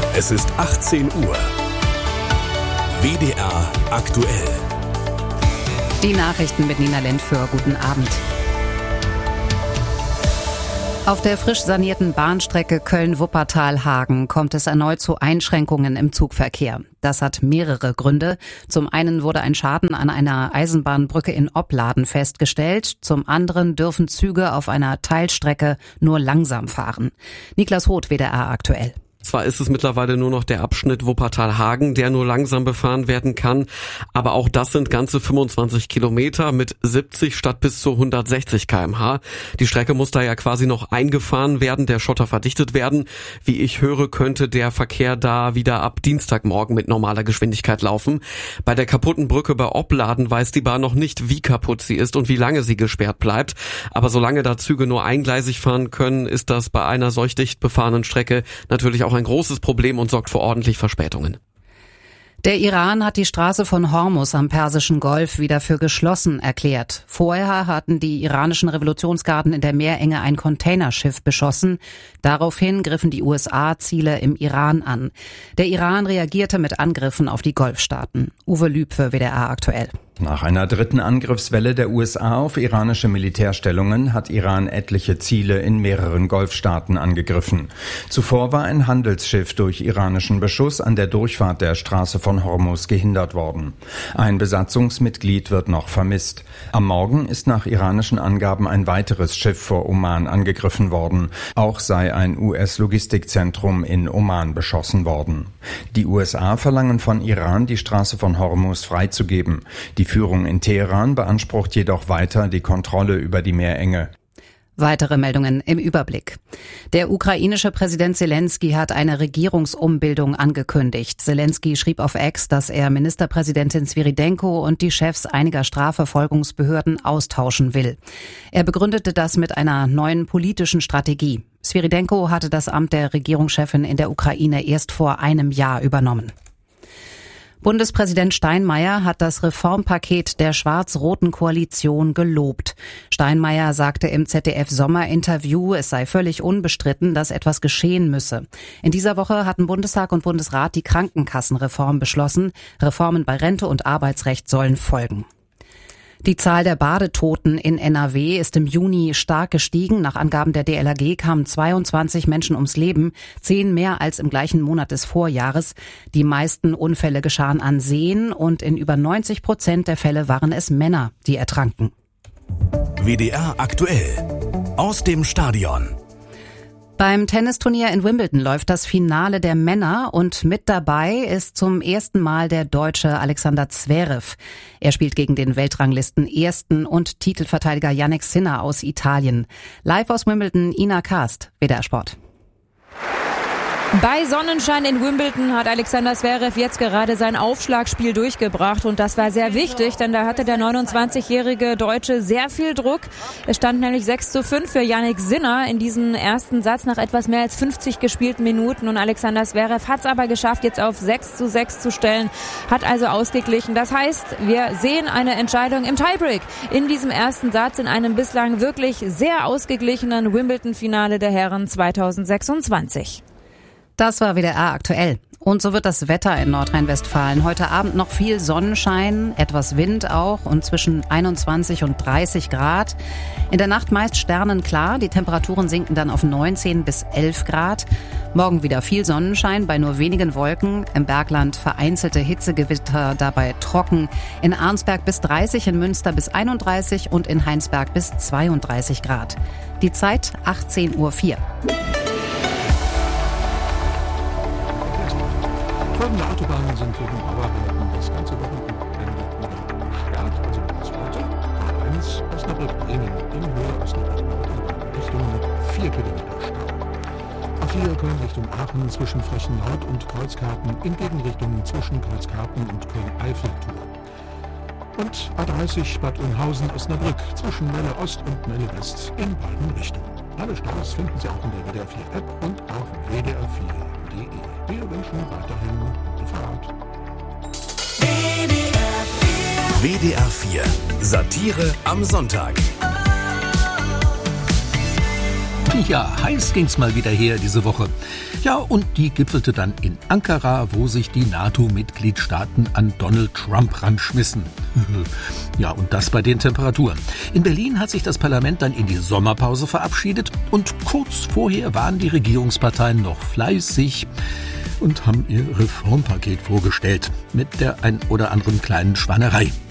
Es ist 18 Uhr. WDR aktuell. Die Nachrichten mit Nina Lentföhr. Guten Abend. Auf der frisch sanierten Bahnstrecke Köln-Wuppertal-Hagen kommt es erneut zu Einschränkungen im Zugverkehr. Das hat mehrere Gründe. Zum einen wurde ein Schaden an einer Eisenbahnbrücke in Opladen festgestellt. Zum anderen dürfen Züge auf einer Teilstrecke nur langsam fahren. Niklas Roth, WDR aktuell. Zwar ist es mittlerweile nur noch der Abschnitt Wuppertal-Hagen, der nur langsam befahren werden kann, aber auch das sind ganze 25 Kilometer mit 70 statt bis zu 160 km/h. Die Strecke muss da ja quasi noch eingefahren werden, der Schotter verdichtet werden. Wie ich höre, könnte der Verkehr da wieder ab Dienstagmorgen mit normaler Geschwindigkeit laufen. Bei der kaputten Brücke bei Opladen weiß die Bahn noch nicht, wie kaputt sie ist und wie lange sie gesperrt bleibt. Aber solange da Züge nur eingleisig fahren können, ist das bei einer solch dicht befahrenen Strecke natürlich auch ein großes Problem und sorgt für ordentlich Verspätungen. Der Iran hat die Straße von Hormuz am Persischen Golf wieder für geschlossen erklärt. Vorher hatten die iranischen Revolutionsgarden in der Meerenge ein Containerschiff beschossen. Daraufhin griffen die USA Ziele im Iran an. Der Iran reagierte mit Angriffen auf die Golfstaaten. Uwe Lüb für WDR aktuell. Nach einer dritten Angriffswelle der USA auf iranische Militärstellungen hat Iran etliche Ziele in mehreren Golfstaaten angegriffen. Zuvor war ein Handelsschiff durch iranischen Beschuss an der Durchfahrt der Straße von Hormuz gehindert worden. Ein Besatzungsmitglied wird noch vermisst. Am Morgen ist nach iranischen Angaben ein weiteres Schiff vor Oman angegriffen worden. Auch sei ein US-Logistikzentrum in Oman beschossen worden. Die USA verlangen von Iran, die Straße von Hormuz freizugeben. Die Führung in Teheran beansprucht jedoch weiter die Kontrolle über die Meerenge. Weitere Meldungen im Überblick. Der ukrainische Präsident Zelensky hat eine Regierungsumbildung angekündigt. Zelensky schrieb auf X, dass er Ministerpräsidentin Svyrydenko und die Chefs einiger Strafverfolgungsbehörden austauschen will. Er begründete das mit einer neuen politischen Strategie. Svyrydenko hatte das Amt der Regierungschefin in der Ukraine erst vor einem Jahr übernommen. Bundespräsident Steinmeier hat das Reformpaket der schwarz-roten Koalition gelobt. Steinmeier sagte im ZDF-Sommerinterview, es sei völlig unbestritten, dass etwas geschehen müsse. In dieser Woche hatten Bundestag und Bundesrat die Krankenkassenreform beschlossen. Reformen bei Rente und Arbeitsrecht sollen folgen. Die Zahl der Badetoten in NRW ist im Juni stark gestiegen. Nach Angaben der DLRG kamen 22 Menschen ums Leben, 10 mehr als im gleichen Monat des Vorjahres. Die meisten Unfälle geschahen an Seen und in über 90% der Fälle waren es Männer, die ertranken. WDR aktuell. Aus dem Stadion. Beim Tennisturnier in Wimbledon läuft das Finale der Männer und mit dabei ist zum ersten Mal der Deutsche Alexander Zverev. Er spielt gegen den Weltranglisten-Ersten und Titelverteidiger Jannik Sinner aus Italien. Live aus Wimbledon, Ina Karst, WDR Sport. Bei Sonnenschein in Wimbledon hat Alexander Zverev jetzt gerade sein Aufschlagspiel durchgebracht und das war sehr wichtig, denn da hatte der 29-jährige Deutsche sehr viel Druck. Es stand nämlich 6:5 für Jannik Sinner in diesem ersten Satz nach etwas mehr als 50 gespielten Minuten und Alexander Zverev hat es aber geschafft, jetzt auf 6:6 zu stellen, hat also ausgeglichen. Das heißt, wir sehen eine Entscheidung im Tiebreak in diesem ersten Satz in einem bislang wirklich sehr ausgeglichenen Wimbledon-Finale der Herren 2026. Das war WDR aktuell. Und so wird das Wetter in Nordrhein-Westfalen. Heute Abend noch viel Sonnenschein, etwas Wind auch und zwischen 21 und 30 Grad. In der Nacht meist sternenklar, die Temperaturen sinken dann auf 19 bis 11 Grad. Morgen wieder viel Sonnenschein bei nur wenigen Wolken. Im Bergland vereinzelte Hitzegewitter, dabei trocken. In Arnsberg bis 30, in Münster bis 31 und in Heinsberg bis 32 Grad. Die Zeit 18:04 Uhr. Folgende Autobahnen sind wegen Bauarbeiten das ganze Wochenende gesperrt. Also bis heute A1 Osnabrück-Bremen in Höhe Osnabrück-Nord Richtung 4 Kilometer Stau. A4 Köln Richtung Aachen zwischen Frechen Nord und Kreuzkarten in Gegenrichtung zwischen Kreuzkarten und Köln-Eifel-Tour. Und A30 Bad Oeynhausen Osnabrück zwischen Melle Ost und Melle West in beiden Richtungen. Alle Staus finden Sie auch in der WDR 4 App und auf wdr4.de. Wir wünschen weiterhin gute Fahrt. WDR 4 Satire am Sonntag. Ja, heiß ging's mal wieder her diese Woche. Ja, und die gipfelte dann in Ankara, wo sich die NATO-Mitgliedstaaten an Donald Trump ranschmissen. Ja, und das bei den Temperaturen. In Berlin hat sich das Parlament dann in die Sommerpause verabschiedet und kurz vorher waren die Regierungsparteien noch fleißig und haben ihr Reformpaket vorgestellt mit der ein oder anderen kleinen Schweinerei.